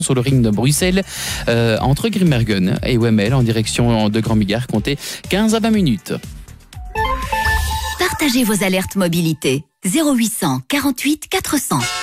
sur le ring de Bruxelles, entre Grimmergen et Wemmel en direction de Grand Bigard, comptez 15 à 20 minutes. Partagez vos alertes mobilité 0800 48 400.